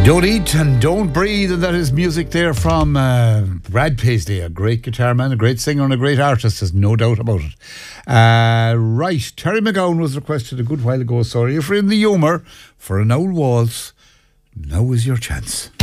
Don't Eat and Don't Breathe, and that is music there from Brad Paisley, a great guitar man, a great singer and a great artist, there's no doubt about it. Right, Terry McGowan was requested a good while ago, sorry. If you're in the humour for an old waltz, now is your chance.